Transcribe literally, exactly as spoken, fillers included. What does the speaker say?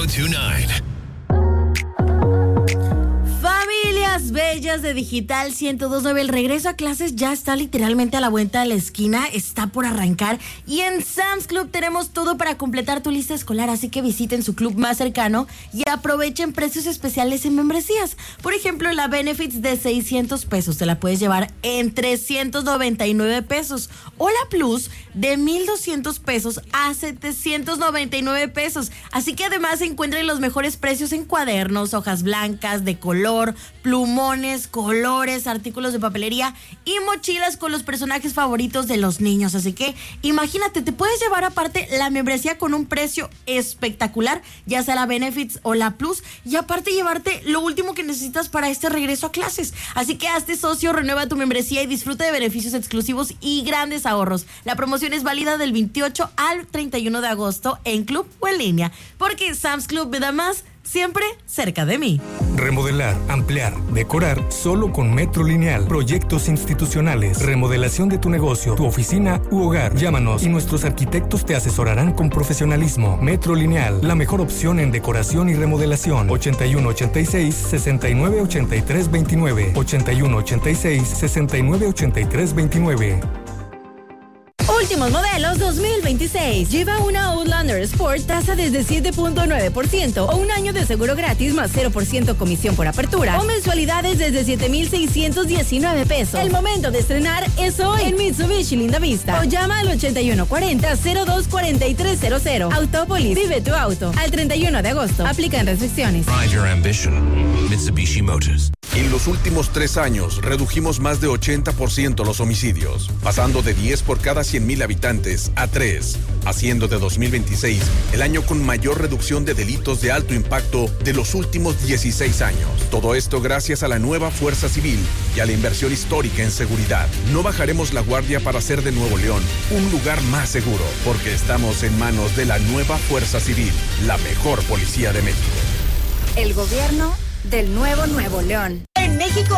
nueve. Familias bellas de Digital ciento dos punto nueve, el regreso a clases ya está literalmente a la vuelta de la esquina, está por arrancar y en Sam's Club tenemos todo para completar tu lista escolar, así que visiten su club más cercano y aprovechen precios especiales en membresías. Por ejemplo, la Benefits de seiscientos pesos te la puedes llevar en trescientos noventa y nueve pesos o la Plus de mil doscientos pesos a setecientos noventa y nueve pesos. Así que además encuentren los mejores precios en cuadernos, hojas blancas de color, plumones, colores, artículos de papelería y mochilas con los personajes favoritos de los niños. Así que imagínate, te puedes llevar aparte la membresía con un precio espectacular, ya sea la Benefits o la Plus, y aparte llevarte lo último que necesitas para este regreso a clases. Así que hazte socio, renueva tu membresía y disfruta de beneficios exclusivos y grandes ahorros. La promoción es válida del veintiocho al treinta y uno de agosto en club o en línea, porque Sam's Club me da más, siempre cerca de mí. Remodelar, ampliar, decorar, solo con Metro Lineal. Proyectos institucionales, remodelación de tu negocio, tu oficina u hogar. Llámanos y nuestros arquitectos te asesorarán con profesionalismo. Metro Lineal, la mejor opción en decoración y remodelación. ochenta y uno ochenta y seis, sesenta y nueve ochenta y tres veintinueve. ochenta y uno ochenta y seis, sesenta y nueve ochenta y tres veintinueve. Últimos modelos dos mil veintiséis. Lleva una Outlander Sport tasa desde siete punto nueve por ciento o un año de seguro gratis más cero por ciento comisión por apertura o mensualidades desde siete mil seiscientos diecinueve pesos. El momento de estrenar es hoy en Mitsubishi Linda Vista o llama al ochenta y uno cuarenta, cero dos cuarenta y tres cero cero. Autópolis, vive tu auto. Al treinta y uno de agosto. Aplican restricciones. Ride your ambition. Mitsubishi Motors. En los últimos tres años redujimos más de ochenta por ciento los homicidios, pasando de diez por cada cien mil habitantes a tres, haciendo de dos mil veintiséis el año con mayor reducción de delitos de alto impacto de los últimos dieciséis años. Todo esto gracias a la nueva Fuerza Civil y a la inversión histórica en seguridad. No bajaremos la guardia para hacer de Nuevo León un lugar más seguro, porque estamos en manos de la nueva Fuerza Civil, la mejor policía de México. El gobierno del nuevo Nuevo León. En México